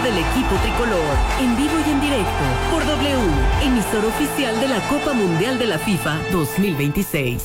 del equipo tricolor, en vivo y en directo, por W, emisor oficial de la Copa Mundial de la FIFA 2026.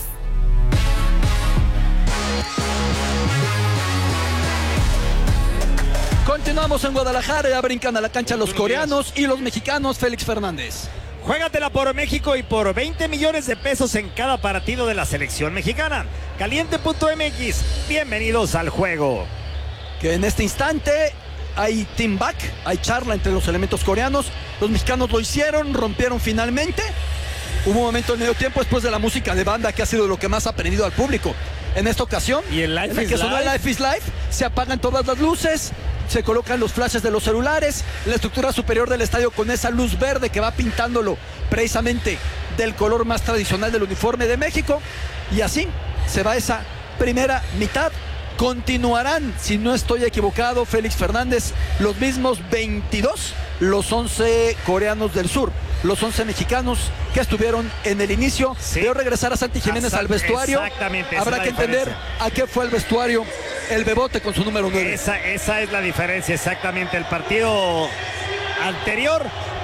Continuamos en Guadalajara, ya brincan a la cancha los coreanos y los mexicanos. Félix Fernández. Juégatela por México y por 20 millones de pesos en cada partido de la selección mexicana. Caliente.mx, bienvenidos al juego. Que en este instante hay team back, hay charla entre los elementos coreanos. Los mexicanos lo hicieron, rompieron finalmente. Hubo un momento en medio tiempo después de la música de banda que ha sido lo que más ha aprendido al público. En esta ocasión, y el Life en la que sonó Life is Life, se apagan todas las luces, se colocan los flashes de los celulares, la estructura superior del estadio con esa luz verde que va pintándolo precisamente del color más tradicional del uniforme de México. Y así se va esa primera mitad. Continuarán, si no estoy equivocado, Félix Fernández, los mismos 22, los 11 coreanos del sur, los 11 mexicanos que estuvieron en el inicio. Sí. Veo regresar a Santi Jiménez al vestuario. Exactamente. Habrá que entender a qué fue el vestuario el Bebote con su número 9. Esa es la diferencia, exactamente. El partido anterior,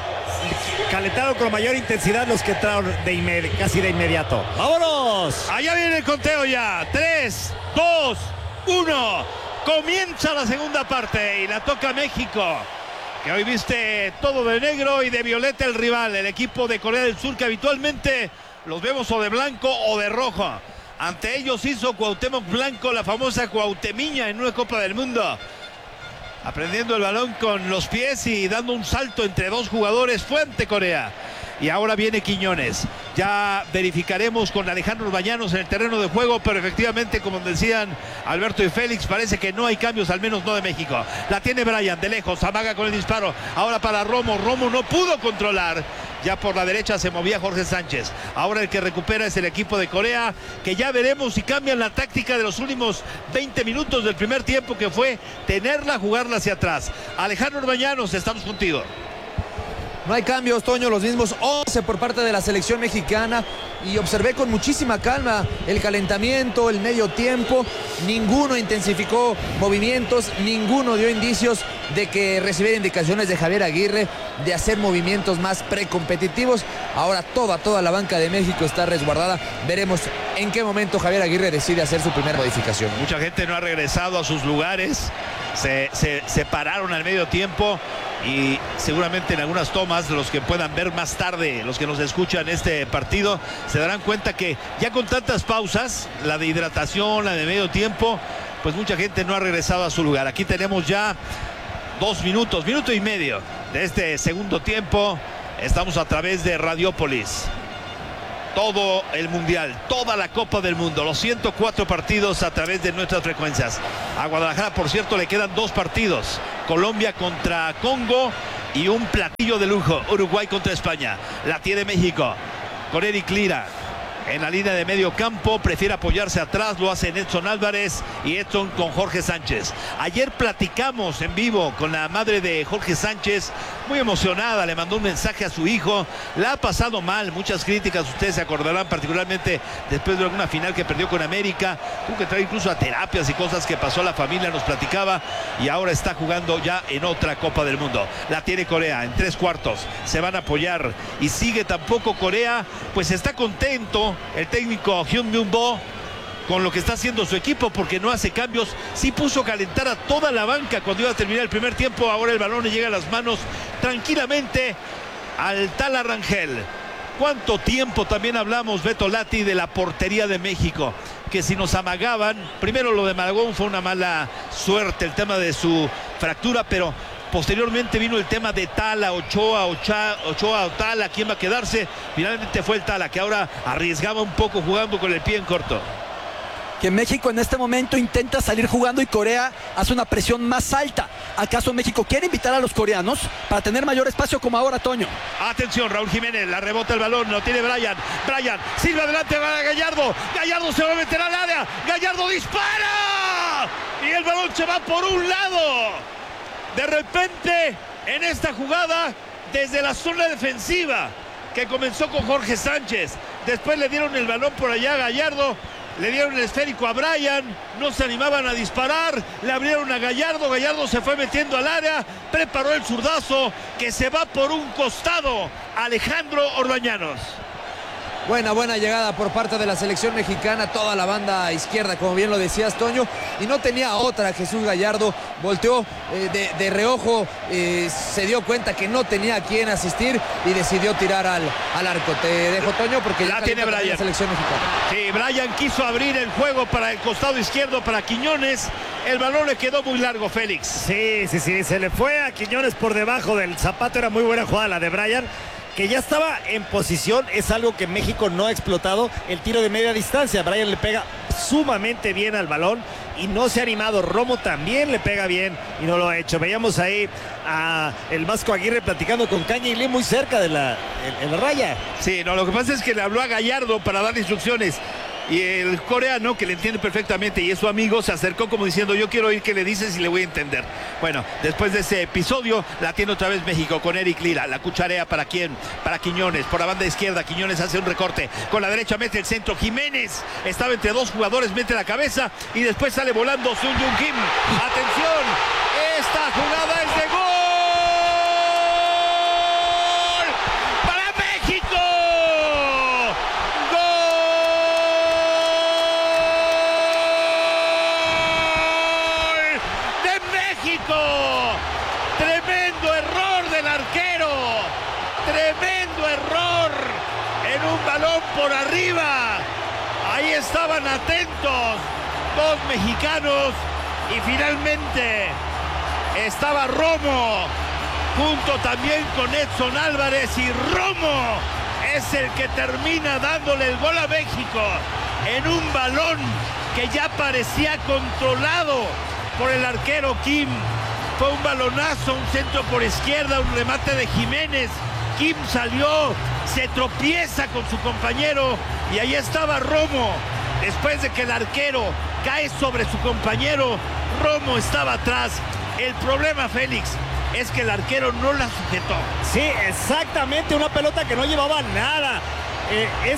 calentaron con mayor intensidad los que entraron casi de inmediato. ¡Vámonos! Allá viene el conteo ya. 3, 2, 1. Comienza la segunda parte y la toca México, que hoy viste todo de negro y de violeta el rival, el equipo de Corea del Sur, que habitualmente los vemos o de blanco o de rojo. Ante ellos hizo Cuauhtémoc Blanco la famosa Cuauhtemiña en una Copa del Mundo, aprendiendo el balón con los pies y dando un salto entre dos jugadores. Fue ante Corea. Y ahora viene Quiñones. Ya verificaremos con Alejandro Bañanos en el terreno de juego, pero efectivamente, como decían Alberto y Félix, parece que no hay cambios, al menos no de México. La tiene Brian de lejos, amaga con el disparo. Ahora para Romo. Romo no pudo controlar. Ya por la derecha se movía Jorge Sánchez. Ahora el que recupera es el equipo de Corea, que ya veremos si cambian la táctica de los últimos 20 minutos del primer tiempo, que fue tenerla, jugarla hacia atrás. Alejandro Bañanos, estamos contigo. No hay cambios, Toño, los mismos 11 por parte de la selección mexicana, y observé con muchísima calma el calentamiento, el medio tiempo. Ninguno intensificó movimientos, ninguno dio indicios de que recibiera indicaciones de Javier Aguirre de hacer movimientos más precompetitivos. Ahora toda la banca de México está resguardada. Veremos en qué momento Javier Aguirre decide hacer su primera modificación. Mucha gente no ha regresado a sus lugares, se pararon al medio tiempo. Y seguramente en algunas tomas, los que puedan ver más tarde, los que nos escuchan este partido, se darán cuenta que ya con tantas pausas, la de hidratación, la de medio tiempo, pues mucha gente no ha regresado a su lugar. Aquí tenemos ya 2 minutos, minuto y medio de este segundo tiempo. Estamos a través de Radiópolis. Todo el Mundial, toda la Copa del Mundo, los 104 partidos a través de nuestras frecuencias. A Guadalajara, por cierto, le quedan 2 partidos. Colombia contra Congo y un platillo de lujo, Uruguay contra España. La tiene México con Eric Lira en la línea de medio campo, prefiere apoyarse atrás, lo hace Edson Álvarez y Edson con Jorge Sánchez. Ayer platicamos en vivo con la madre de Jorge Sánchez, muy emocionada, le mandó un mensaje a su hijo, la ha pasado mal, muchas críticas, ustedes se acordarán, particularmente después de alguna final que perdió con América, tuvo que entrar incluso a terapias y cosas que pasó, la familia nos platicaba, y ahora está jugando ya en otra Copa del Mundo. La tiene Corea en 3/4, se van a apoyar y sigue tampoco Corea, pues está contento el técnico Hyun Byung-bo con lo que está haciendo su equipo, porque no hace cambios. Sí puso a calentar a toda la banca cuando iba a terminar el primer tiempo. Ahora el balón le llega a las manos tranquilamente al Tala Rangel. ¿Cuánto tiempo también hablamos, Beto Lati, de la portería de México? Que si nos amagaban, primero lo de Malagón fue una mala suerte, el tema de su fractura, pero posteriormente vino el tema de Tala, Ochoa o Tala, ¿quién va a quedarse? Finalmente fue el Tala, que ahora arriesgaba un poco jugando con el pie en corto. Que México en este momento intenta salir jugando y Corea hace una presión más alta. ¿Acaso México quiere invitar a los coreanos para tener mayor espacio como ahora, Toño? Atención, Raúl Jiménez, la rebota el balón, lo tiene Brian, Silva adelante, va a Gallardo se va a meter al área, Gallardo dispara y el balón se va por un lado. De repente, en esta jugada, desde la zona defensiva, que comenzó con Jorge Sánchez, después le dieron el balón por allá a Gallardo, le dieron el esférico a Brian, no se animaban a disparar, le abrieron a Gallardo, Gallardo se fue metiendo al área, preparó el zurdazo que se va por un costado, Alejandro Orbañanos. Buena llegada por parte de la selección mexicana, toda la banda izquierda, como bien lo decías, Toño, y no tenía otra. Jesús Gallardo volteó de reojo, se dio cuenta que no tenía a quién asistir y decidió tirar al arco. Te dejo, Toño, porque ya tiene Brian. La selección mexicana. Sí, Brian quiso abrir el juego para el costado izquierdo para Quiñones, el balón le quedó muy largo, Félix. Sí, se le fue a Quiñones por debajo del zapato. Era muy buena jugada la de Brian, que ya estaba en posición. Es algo que México no ha explotado, el tiro de media distancia. Brian le pega sumamente bien al balón y no se ha animado. Romo también le pega bien y no lo ha hecho. Veíamos ahí a el Vasco Aguirre platicando con Caña y Lee muy cerca de la raya. Sí, no, lo que pasa es que le habló a Gallardo para darle instrucciones. Y el coreano, que le entiende perfectamente y es su amigo, se acercó como diciendo: yo quiero oír qué le dices y le voy a entender. Bueno, después de ese episodio, la tiene otra vez México con Eric Lira. La cucharea para quién, para Quiñones. Por la banda izquierda, Quiñones hace un recorte. Con la derecha mete el centro. Jiménez estaba entre dos jugadores, mete la cabeza y después sale volando Sung Jung Kim. Atención, esta jugada es de gol. Tremendo error del arquero, tremendo error en un balón por arriba. Ahí estaban atentos dos mexicanos y finalmente estaba Romo junto también con Edson Álvarez, y Romo es el que termina dándole el gol a México en un balón que ya parecía controlado por el arquero Kim. Fue un balonazo, un centro por izquierda, un remate de Jiménez. Kim salió, se tropieza con su compañero y ahí estaba Romo. Después de que el arquero cae sobre su compañero, Romo estaba atrás. El problema, Félix, es que el arquero no la sujetó. Sí, exactamente, una pelota que no llevaba nada. Es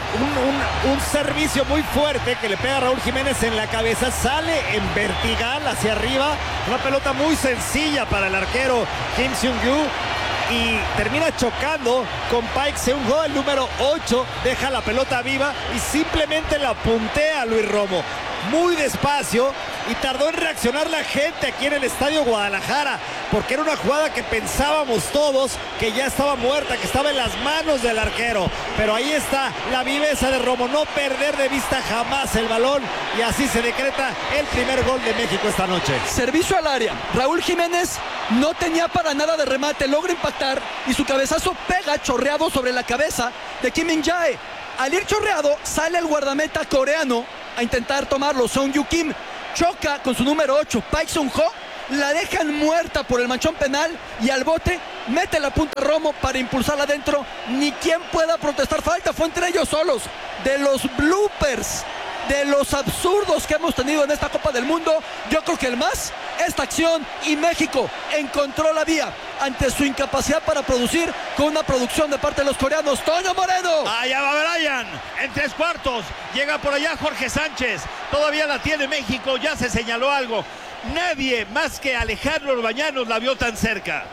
un servicio muy fuerte que le pega a Raúl Jiménez en la cabeza, sale en vertical hacia arriba, una pelota muy sencilla para el arquero Kim Seung-yu y termina chocando con Paik Seung-ho, el número 8, deja la pelota viva y simplemente la puntea a Luis Romo muy despacio, y tardó en reaccionar la gente aquí en el Estadio Guadalajara, porque era una jugada que pensábamos todos que ya estaba muerta, que estaba en las manos del arquero, pero ahí está la viveza de Romo, no perder de vista jamás el balón, y así se decreta el primer gol de México esta noche. Servicio al área, Raúl Jiménez no tenía para nada de remate, logra impactar y su cabezazo pega chorreado sobre la cabeza de Kim Min-jae. Al ir chorreado, sale el guardameta coreano a intentar tomarlo. Sung-yu Kim choca con su número 8, Paik Seung-ho, la dejan muerta por el manchón penal y al bote mete la punta Romo para impulsarla adentro. Ni quien pueda protestar falta, fue entre ellos solos. De los bloopers, de los absurdos que hemos tenido en esta Copa del Mundo, yo creo que el más, esta acción, y México encontró la vía ante su incapacidad para producir con una producción de parte de los coreanos. Toño Moreno. Allá va Brian, en 3/4, llega por allá Jorge Sánchez, todavía la tiene México, ya se señaló algo. Nadie más que Alejandro Orbañanos la vio tan cerca.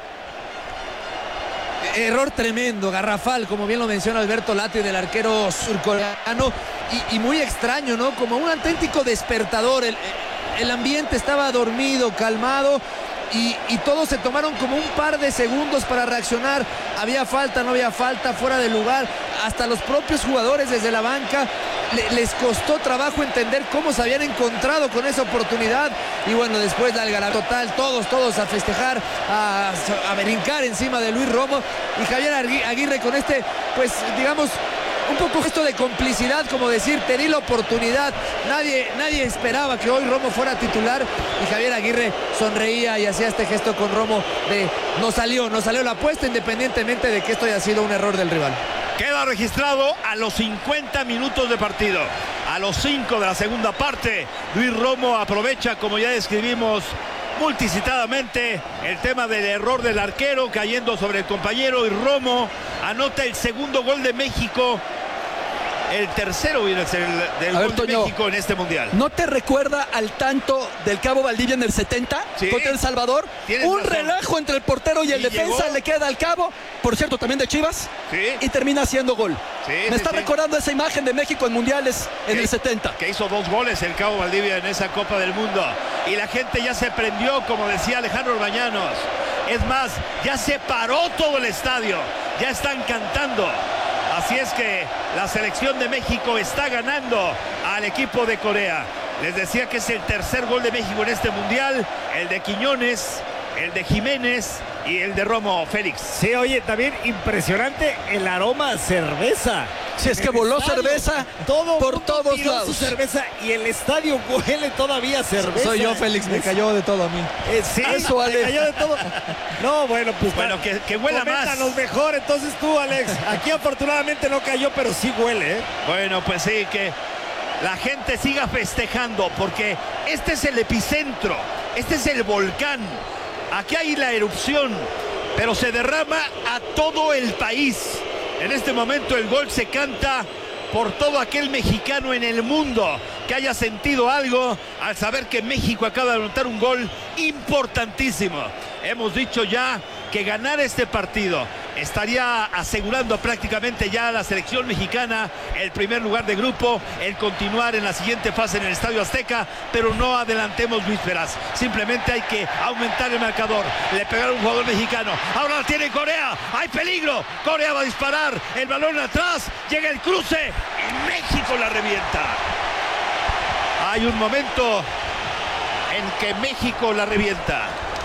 Error tremendo, garrafal, como bien lo menciona Alberto Lati, del arquero surcoreano, y muy extraño, ¿no? Como un auténtico despertador. El ambiente estaba dormido, calmado, y todos se tomaron como un par de segundos para reaccionar. Había falta, no había falta, fuera de lugar. Hasta los propios jugadores desde la banca les costó trabajo entender cómo se habían encontrado con esa oportunidad. Y bueno, después la algarabía total, todos a festejar, a brincar encima de Luis Romo y Javier Aguirre con este, pues digamos, un poco gesto de complicidad, como decir, te di la oportunidad. Nadie esperaba que hoy Romo fuera titular, y Javier Aguirre sonreía y hacía este gesto con Romo de no salió la apuesta, independientemente de que esto haya sido un error del rival. Queda registrado a los 50 minutos de partido. A los 5 de la segunda parte, Luis Romo aprovecha, como ya describimos multicitadamente, el tema del error del arquero cayendo sobre el compañero, y Romo anota el segundo gol de México el tercero viene a ser del A ver, gol de Toño, México en este mundial. ¿no te recuerda al tanto del Cabo Valdivia en el 70 Sí. contra El Salvador? Tienes Un razón. relajo entre el portero y el Y defensa, llegó. le queda al Cabo, por cierto, también de Chivas, Sí. y termina haciendo gol. Sí, Me sí, está sí. recordando esa imagen de México en mundiales en el 70. Que hizo 2 goles el Cabo Valdivia en esa Copa del Mundo. Y la gente ya se prendió, como decía Alejandro Orbañanos. Es más, ya se paró todo el estadio. Ya están cantando. Así es que la selección de México está ganando al equipo de Corea. Les decía que es el tercer gol de México en este mundial. El de Quiñones, el de Jiménez y el de Romo Félix. Sí, oye, también impresionante el aroma a cerveza. Si es que El voló estadio, cerveza todo por mundo todos tiró lados. su cerveza y el estadio huele todavía a cerveza. Soy yo, Félix, me cayó de todo a mí. Sí, Eso, me Ale. cayó de todo. No, bueno, pues Bueno, que huela más. coméntanos mejor entonces tú, Alex. Aquí afortunadamente no cayó, pero sí huele, ¿eh? Bueno, pues sí, que la gente siga festejando porque este es el epicentro, este es el volcán. Aquí hay la erupción, pero se derrama a todo el país. En este momento el gol se canta por todo aquel mexicano en el mundo que haya sentido algo al saber que México acaba de anotar un gol importantísimo. Hemos dicho ya que ganar este partido estaría asegurando prácticamente ya a la selección mexicana el primer lugar de grupo, el continuar en la siguiente fase en el Estadio Azteca, pero no adelantemos vísperas. Simplemente hay que aumentar el marcador. Le pegaron un jugador mexicano. Ahora la tiene Corea. ¡Hay peligro! Corea va a disparar. El balón atrás. Llega el cruce y México la revienta. Hay un momento en que México la revienta.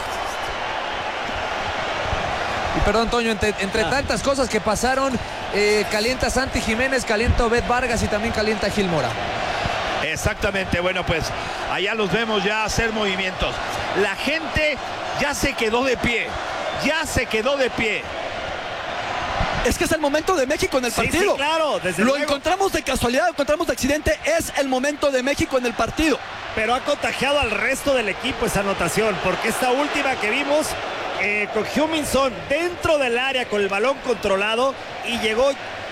Y perdón, Toño, entre tantas cosas que pasaron, calienta Santi Jiménez, calienta Obed Vargas y también calienta Gil Mora. Exactamente, bueno, pues allá los vemos ya hacer movimientos. La gente ya se quedó de pie, ya se quedó de pie. Es que es el momento de México en el partido. Sí, claro, desde Lo luego. encontramos de casualidad, lo encontramos de accidente, es el momento de México en el partido. Pero ha contagiado al resto del equipo esa anotación, porque esta última que vimos con Heung-min Son dentro del área con el balón controlado y llegó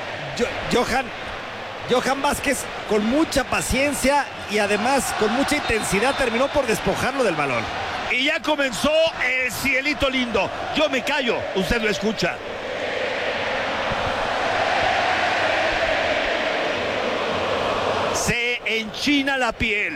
Johan Vázquez con mucha paciencia y además con mucha intensidad terminó por despojarlo del balón. Y ya comenzó el cielito lindo. Yo me callo, usted lo escucha. Se enchina la piel.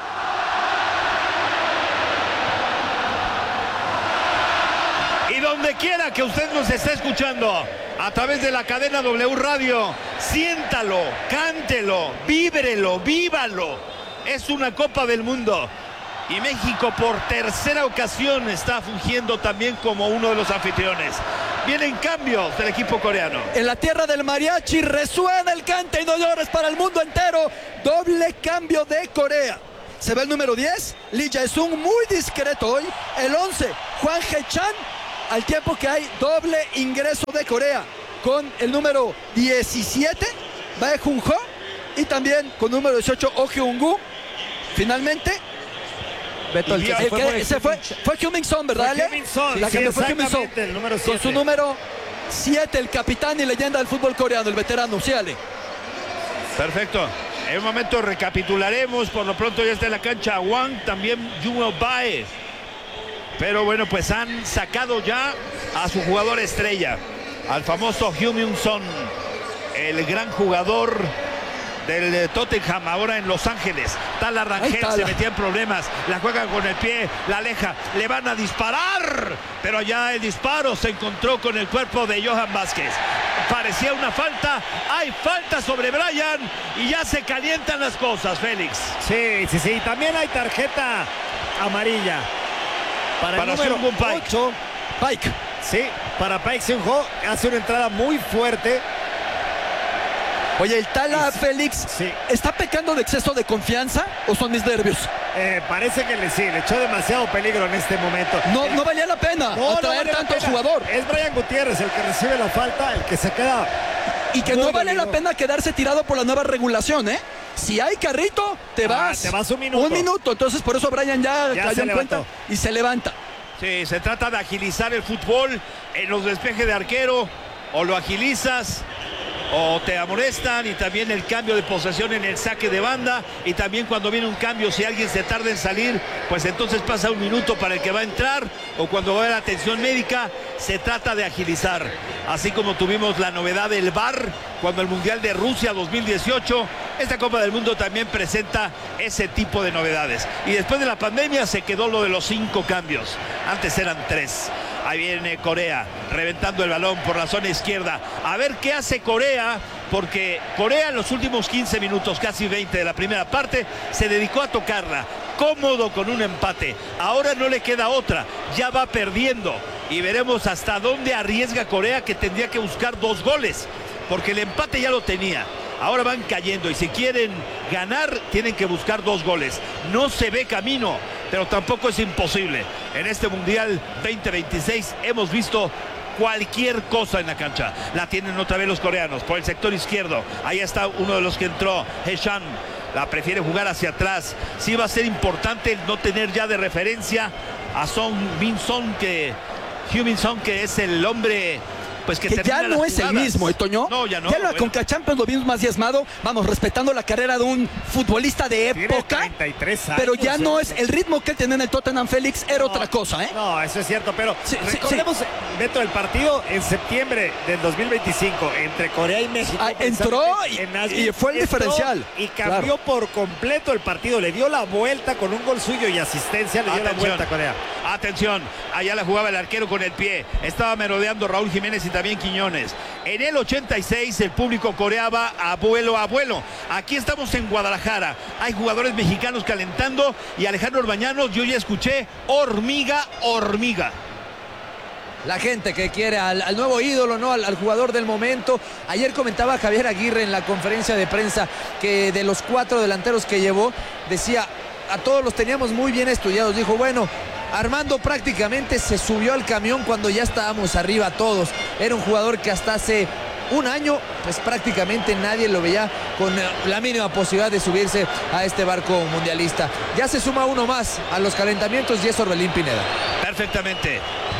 Y donde quiera que usted nos esté escuchando a través de la cadena W Radio, siéntalo, cántelo, víbrelo, vívalo. Es una Copa del Mundo. Y México por tercera ocasión está fungiendo también como uno de los anfitriones. Vienen cambios del equipo coreano. En la tierra del mariachi resuena el cante y no llores para el mundo entero. Doble cambio de Corea. Se ve el número 10, Lee Jae-sung muy discreto hoy. El 11, Hwang Hae-chan. Al tiempo que hay doble ingreso de Corea con el número 17, Bae Jun-ho, y también con número 18, Oh Hyun-gu. Finalmente, Beto, el que se fue fue Heung-min Son, ¿verdad, Ale? Heung-min Son, La sí, que fue Heung-min Son, exactamente, el número con 7. su número 7, el capitán y leyenda del fútbol coreano, el veterano. Sí, Ale. Perfecto. En un momento recapitularemos. Por lo pronto ya está en la cancha Wang, también Junho Bae. Pero bueno, pues han sacado ya a su jugador estrella, al famoso Heung-min Son, el gran jugador del Tottenham, ahora en Los Ángeles. Tala Rangel se metía en problemas, la juega con el pie, la aleja, le van a disparar, pero allá el disparo se encontró con el cuerpo de Johan Vázquez. Parecía una falta, hay falta sobre Brian y ya se calientan las cosas, Félix. Sí, también hay tarjeta amarilla para el número Seung-woo Park. 8. Pike. Sí, para Park Seung-ho, hace una entrada muy fuerte. Oye, el Tala Félix, Sí. ¿está pecando de exceso de confianza o son mis nervios? Parece que le echó demasiado peligro en este momento. No valía la pena No atraer vale la tanto al pena. jugador. Es Brian Gutiérrez el que recibe la falta, el que se queda. Y que muy no vale la dolido. pena quedarse tirado por la nueva regulación, ¿eh? Si hay carrito, te vas. Te vas un minuto. Un minuto. Entonces, por eso Brian ya Ya cayó se en cuenta levantó. y se levanta. Sí, se trata de agilizar el fútbol en los despejes de arquero. O lo agilizas o te amonestan, y también el cambio de posesión en el saque de banda, y también cuando viene un cambio, si alguien se tarda en salir, pues entonces pasa un minuto para el que va a entrar, o cuando va a haber atención médica, se trata de agilizar. Así como tuvimos la novedad del VAR cuando el Mundial de Rusia 2018, esta Copa del Mundo también presenta ese tipo de novedades. Y después de la pandemia se quedó lo de los 5 cambios. Antes eran 3. Ahí viene Corea, reventando el balón por la zona izquierda. A ver qué hace Corea, porque Corea en los últimos 15 minutos, casi 20 de la primera parte, se dedicó a tocarla. Cómodo con un empate. Ahora no le queda otra, ya va perdiendo. Y veremos hasta dónde arriesga Corea, que tendría que buscar 2 goles, porque el empate ya lo tenía. Ahora van cayendo y si quieren ganar, tienen que buscar 2 goles. No se ve camino, pero tampoco es imposible. En este Mundial 2026 hemos visto cualquier cosa en la cancha. La tienen otra vez los coreanos por el sector izquierdo. Ahí está uno de los que entró, Heshan. La prefiere jugar hacia atrás. Sí va a ser importante no tener ya de referencia a Song Min-son, Heung-min-son, que es el hombre pues que ya no es el mismo, Toño. No, ya no. Ya en la CONCACHAMPIONS lo vimos más diezmado. Vamos, respetando la carrera de un futbolista de época. 33 años, pero ya no es el ritmo que él tenía en el Tottenham. Félix era otra cosa, ¿eh? No, eso es cierto, pero recordemos, Beto, el partido en septiembre del 2025 entre Corea y México. Entró y fue el diferencial. Y cambió por completo el partido. Le dio la vuelta con un gol suyo y asistencia. Le dio la vuelta a Corea. Atención, allá la jugaba el arquero con el pie. Estaba merodeando Raúl Jiménez y también Quiñones. En el 86 el público coreaba a vuelo a vuelo. Aquí estamos en Guadalajara. Hay jugadores mexicanos calentando y Alejandro Orbañanos, yo ya escuché hormiga, hormiga. La gente que quiere al nuevo ídolo, ¿no? Al jugador del momento. Ayer comentaba Javier Aguirre en la conferencia de prensa que de los 4 delanteros que llevó, decía, a todos los teníamos muy bien estudiados. Dijo, bueno, Armando prácticamente se subió al camión cuando ya estábamos arriba todos. Era un jugador que hasta hace un año, pues prácticamente nadie lo veía con la mínima posibilidad de subirse a este barco mundialista. Ya se suma uno más a los calentamientos y es Orbelín Pineda. Perfectamente.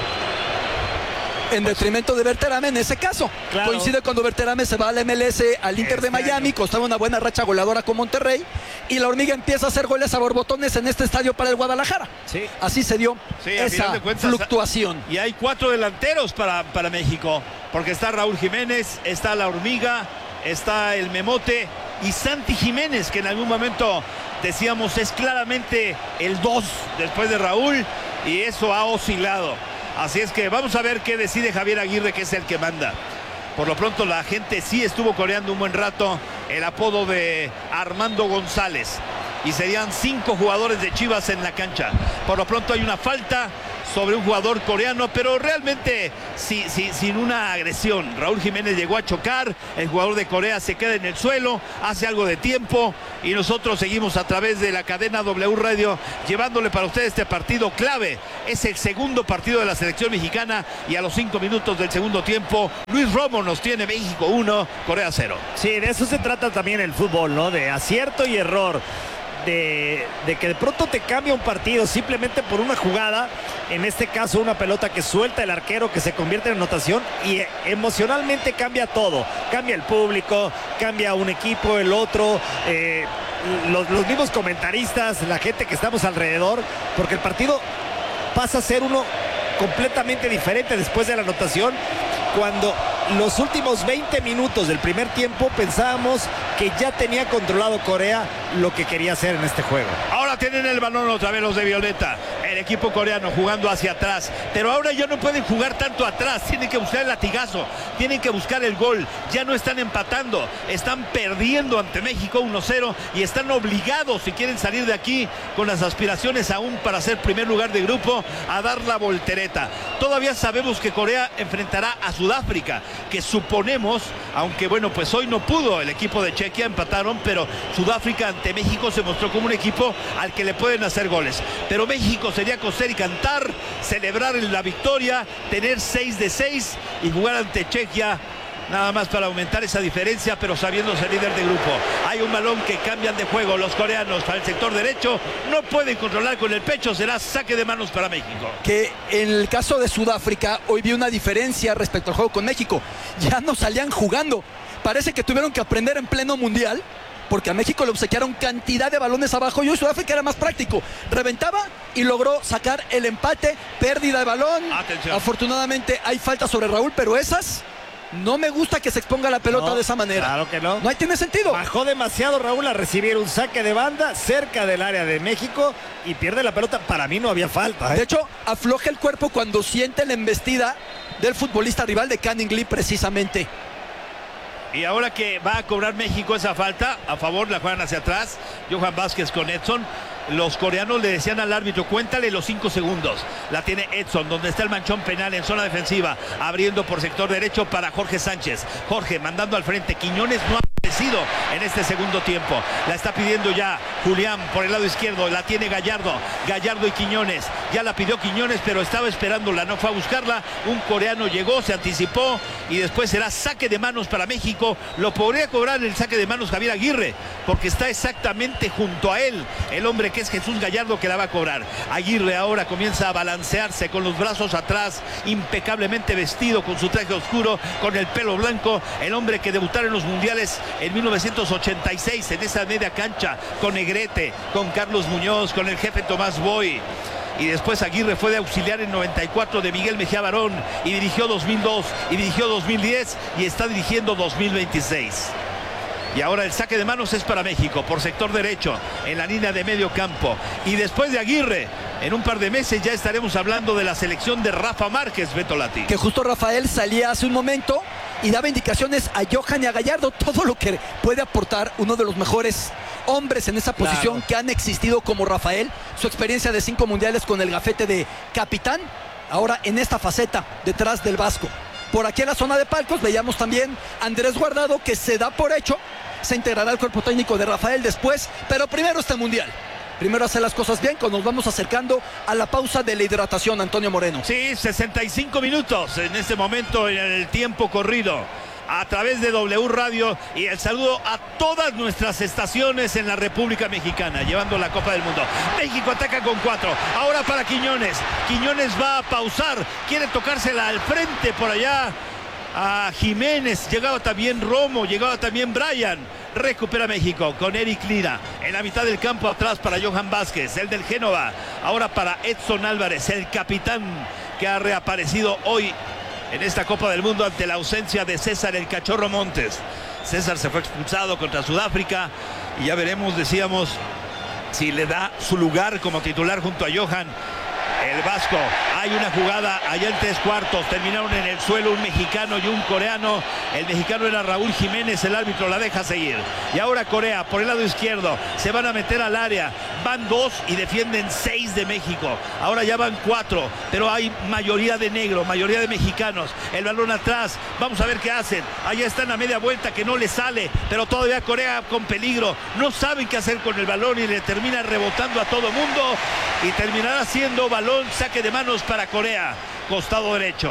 En detrimento de Berterame en ese caso. Claro. Coincide cuando Berterame se va al MLS, al Inter de Miami, costaba una buena racha goleadora con Monterrey, y la hormiga empieza a hacer goles a borbotones en este estadio para el Guadalajara. Sí. Así se dio esa fluctuación. Y hay 4 delanteros para México, porque está Raúl Jiménez, está la hormiga, está el Memote y Santi Jiménez, que en algún momento decíamos es claramente el 2 después de Raúl, y eso ha oscilado. Así es que vamos a ver qué decide Javier Aguirre, que es el que manda. Por lo pronto la gente sí estuvo coreando un buen rato el apodo de Armando González. Y serían 5 jugadores de Chivas en la cancha. Por lo pronto hay una falta sobre un jugador coreano, pero realmente sin una agresión. Raúl Jiménez llegó a chocar, el jugador de Corea se queda en el suelo, hace algo de tiempo, y nosotros seguimos a través de la cadena W Radio llevándole para ustedes este partido clave. Es el segundo partido de la selección mexicana, y a los 5 minutos del segundo tiempo, Luis Romo nos tiene México 1, Corea 0. Sí, de eso se trata también el fútbol, ¿no? De acierto y error. De que de pronto te cambia un partido simplemente por una jugada, en este caso una pelota que suelta el arquero, que se convierte en anotación, y emocionalmente cambia todo, cambia el público, cambia un equipo, el otro, los mismos comentaristas, la gente que estamos alrededor, porque el partido pasa a ser uno completamente diferente después de la anotación, cuando los últimos 20 minutos del primer tiempo pensábamos que ya tenía controlado Corea lo que quería hacer en este juego. Ahora tienen el balón otra vez los de Violeta, el equipo coreano jugando hacia atrás, pero ahora ya no pueden jugar tanto atrás, tienen que buscar el latigazo, tienen que buscar el gol, ya no están empatando, están perdiendo ante México 1-0 y están obligados, si quieren salir de aquí con las aspiraciones aún para ser primer lugar de grupo, a dar la voltereta. Todavía sabemos que Corea enfrentará a Sudáfrica, que suponemos, aunque bueno, pues hoy no pudo el equipo de Chequia, empataron, pero Sudáfrica ante México se mostró como un equipo al que le pueden hacer goles. Pero México sería coser y cantar, celebrar la victoria, tener 6 de 6 y jugar ante Chequia, nada más para aumentar esa diferencia, pero sabiendo ser líder de grupo. Hay un balón que cambian de juego los coreanos para el sector derecho, no pueden controlar con el pecho, será saque de manos para México. Que en el caso de Sudáfrica, hoy vi una diferencia respecto al juego con México, ya no salían jugando, parece que tuvieron que aprender en pleno mundial, porque a México le obsequiaron cantidad de balones abajo y hoy Sudáfrica era más práctico. Reventaba y logró sacar el empate, pérdida de balón. Atención. Afortunadamente hay falta sobre Raúl, pero esas no me gusta que se exponga la pelota de esa manera. Claro que no. No tiene sentido. Bajó demasiado Raúl a recibir un saque de banda cerca del área de México y pierde la pelota. Para mí no había falta. De hecho, afloja el cuerpo cuando siente la embestida del futbolista rival de Canning Lee precisamente. Y ahora que va a cobrar México esa falta, a favor la juegan hacia atrás, Johan Vázquez con Edson. Los coreanos le decían al árbitro, cuéntale los 5 segundos. La tiene Edson, donde está el manchón penal en zona defensiva, abriendo por sector derecho para Jorge Sánchez. Jorge mandando al frente, Quiñones no ha aparecido en este segundo tiempo. La está pidiendo ya Julián por el lado izquierdo, la tiene Gallardo. Gallardo y Quiñones, ya la pidió Quiñones, pero estaba esperándola, no fue a buscarla. Un coreano llegó, se anticipó y después será saque de manos para México. Lo podría cobrar el saque de manos Javier Aguirre, porque está exactamente junto a él el hombre que es Jesús Gallardo, que la va a cobrar. Aguirre ahora comienza a balancearse con los brazos atrás, impecablemente vestido con su traje oscuro, con el pelo blanco, el hombre que debutara en los mundiales en 1986 en esa media cancha con Negrete, con Carlos Muñoz, con el jefe Tomás Boy. Y después Aguirre fue de auxiliar en 94 de Miguel Mejía Barón y dirigió 2002 y dirigió 2010 y está dirigiendo 2026. Y ahora el saque de manos es para México por sector derecho en la línea de medio campo. Y después de Aguirre, en un par de meses ya estaremos hablando de la selección de Rafa Márquez, Beto Lati. Que justo Rafael salía hace un momento y daba indicaciones a Johan y a Gallardo, todo lo que puede aportar uno de los mejores hombres en esa posición que han existido como Rafael. Su experiencia de 5 mundiales con el gafete de capitán, ahora en esta faceta detrás del Vasco. Por aquí en la zona de palcos veíamos también a Andrés Guardado, que se da por hecho, se integrará al cuerpo técnico de Rafael después, pero primero este mundial. Primero hacer las cosas bien, cuando nos vamos acercando a la pausa de la hidratación, Antonio Moreno. Sí, 65 minutos en este momento en el tiempo corrido a través de W Radio, y el saludo a todas nuestras estaciones en la República Mexicana, llevando la Copa del Mundo. México ataca con 4, ahora para Quiñones. Quiñones va a pausar, quiere tocársela al frente por allá a Jiménez, llegaba también Romo, llegaba también Brian. Recupera México con Eric Lira en la mitad del campo, atrás para Johan Vázquez, el del Génova. Ahora para Edson Álvarez, el capitán que ha reaparecido hoy en esta Copa del Mundo ante la ausencia de César el Cachorro Montes. César se fue expulsado contra Sudáfrica y ya veremos, decíamos, si le da su lugar como titular junto a Johan el Vasco. Hay una jugada allá en 3/4, terminaron en el suelo un mexicano y un coreano. El mexicano era Raúl Jiménez, el árbitro la deja seguir. Y ahora Corea por el lado izquierdo, se van a meter al área, van 2 y defienden 6 de México. Ahora ya van 4, pero hay mayoría de negro, mayoría de mexicanos. El balón atrás, vamos a ver qué hacen. Allá están a media vuelta, que no le sale, pero todavía Corea con peligro. No saben qué hacer con el balón y le termina rebotando a todo mundo y terminará siendo balón, saque de manos para Corea, costado derecho.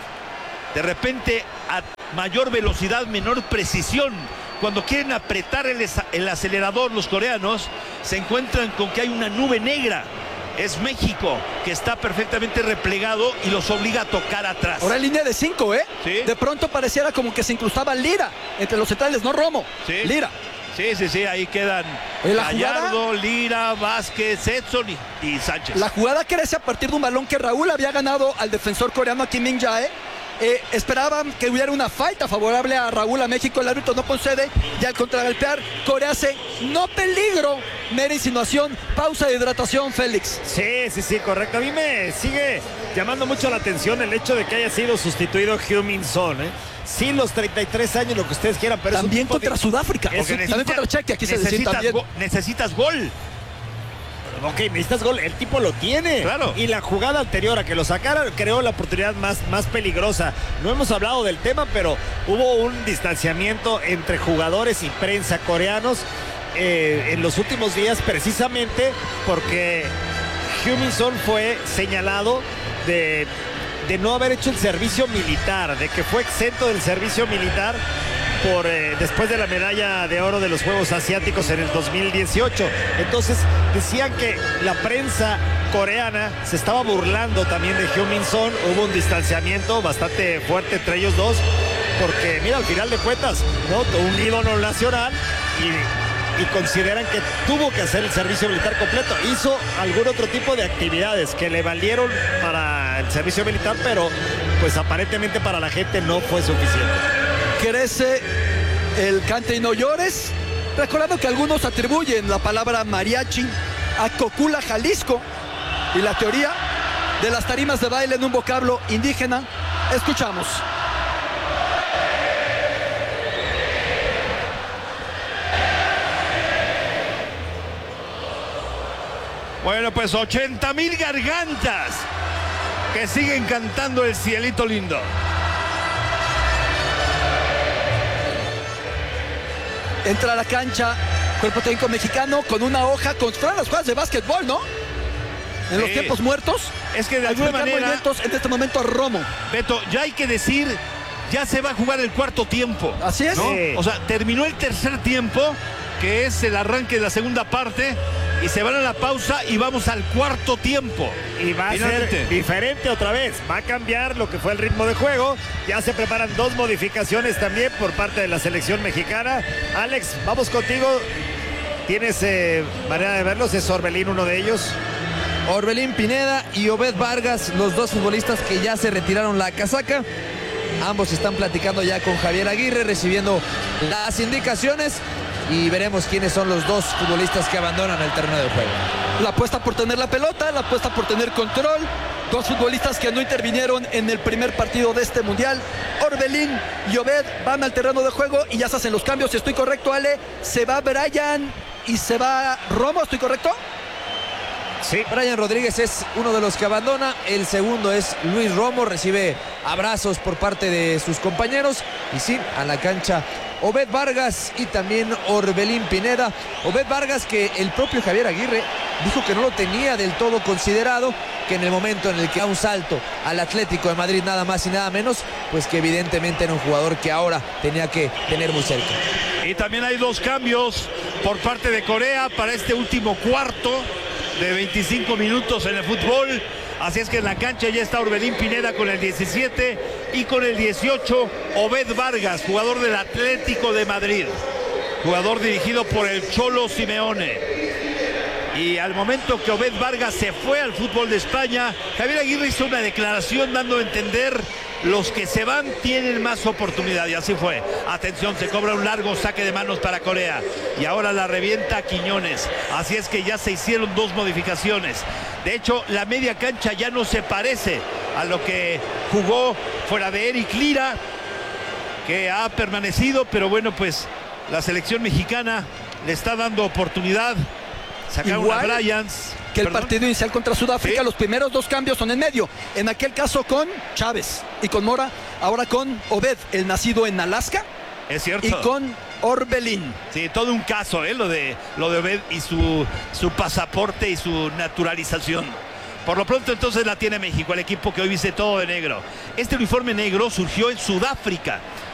De repente, a mayor velocidad, menor precisión. Cuando quieren apretar el acelerador los coreanos, se encuentran con que hay una nube negra. Es México, que está perfectamente replegado y los obliga a tocar atrás. Ahora en línea de 5, ¿eh? ¿Sí? De pronto pareciera como que se incrustaba Lira entre los centrales, no Romo. ¿Sí? Lira. Sí, ahí quedan Gallardo, Lira, Vázquez, Edson y Sánchez. La jugada crece a partir de un balón que Raúl había ganado al defensor coreano Kim Min-jae. Esperaban que hubiera una falta favorable a Raúl, a México. El árbitro no concede, y al contragolpear Corea hace no peligro, mera insinuación. Pausa de hidratación, Félix. Sí, correcto. A mí me sigue llamando mucho la atención el hecho de que haya sido sustituido Heung-min Son, ¿eh? Sí, los 33 años, lo que ustedes quieran, pero también es un contra Sudáfrica, también contra Chequia, quise decir también. Necesitas gol. Ok, necesitas gol, el tipo lo tiene. Claro. Y la jugada anterior a que lo sacaran creó la oportunidad más peligrosa. No hemos hablado del tema, pero hubo un distanciamiento entre jugadores y prensa coreanos en los últimos días, precisamente porque Heung-min Son fue señalado de no haber hecho el servicio militar, de que fue exento del servicio militar después de la medalla de oro de los Juegos Asiáticos en el 2018. Entonces decían que la prensa coreana se estaba burlando también de Heung-min Son. Hubo un distanciamiento bastante fuerte entre ellos dos, porque mira, al final de cuentas, ¿no? Un ídolo nacional y consideran que tuvo que hacer el servicio militar completo. Hizo algún otro tipo de actividades que le valieron para el servicio militar, pero pues aparentemente para la gente no fue suficiente. Crece el cante y no llores, recordando que algunos atribuyen la palabra mariachi a Cocula, Jalisco, y la teoría de las tarimas de baile en un vocablo indígena. Escuchamos. Bueno, pues 80,000 gargantas que siguen cantando el cielito lindo. Entra a la cancha cuerpo técnico mexicano con una hoja con fueron las jugadas de básquetbol, ¿no? En los tiempos muertos. Es que de alguna manera, movimientos en este momento Romo. Beto, ya hay que decir, ya se va a jugar el cuarto tiempo. Así es. ¿No? Sí. O sea, terminó el tercer tiempo, que es el arranque de la segunda parte, y se van a la pausa y vamos al cuarto tiempo. Y va a ser diferente otra vez. Va a cambiar lo que fue el ritmo de juego. Ya se preparan 2 modificaciones también por parte de la selección mexicana. Alex, vamos contigo. ¿Tienes manera de verlos? ¿Es Orbelín uno de ellos? Orbelín Pineda y Obed Vargas, los dos futbolistas que ya se retiraron la casaca. Ambos están platicando ya con Javier Aguirre, recibiendo las indicaciones. Y veremos quiénes son los dos futbolistas que abandonan el terreno de juego. La apuesta por tener la pelota, la apuesta por tener control. 2 futbolistas que no intervinieron en el primer partido de este mundial. Orbelín y Obed van al terreno de juego y ya se hacen los cambios. Si estoy correcto, Ale, se va Brian y se va Romo, ¿estoy correcto? Sí. Brian Rodríguez es uno de los que abandona. El segundo es Luis Romo. Recibe abrazos por parte de sus compañeros. Y sí, a la cancha Obed Vargas y también Orbelín Pineda. Obed Vargas, que el propio Javier Aguirre dijo que no lo tenía del todo considerado, que en el momento en el que da un salto al Atlético de Madrid, nada más y nada menos, pues que evidentemente era un jugador que ahora tenía que tener muy cerca. Y también hay 2 cambios por parte de Corea para este último cuarto de 25 minutos en el fútbol. Así es que en la cancha ya está Orbelín Pineda con el 17 y con el 18 Obed Vargas, jugador del Atlético de Madrid, jugador dirigido por el Cholo Simeone. Y al momento que Obed Vargas se fue al fútbol de España, Javier Aguirre hizo una declaración dando a entender: los que se van tienen más oportunidad, y así fue. Atención, se cobra un largo saque de manos para Corea y ahora la revienta Quiñones. Así es que ya se hicieron 2 modificaciones. De hecho, la media cancha ya no se parece a lo que jugó fuera de Eric Lira, que ha permanecido, pero bueno, pues la selección mexicana le está dando oportunidad. Sacaron a Bryans que el partido inicial contra Sudáfrica. Sí. Los primeros 2 cambios son en medio. En aquel caso con Chávez y con Mora. Ahora con Obed, el nacido en Alaska. Es cierto. Y con Orbelín. Sí, todo un caso, lo de Obed y su pasaporte y su naturalización. Por lo pronto entonces la tiene México, el equipo que hoy viste todo de negro. Este uniforme negro surgió en Sudáfrica.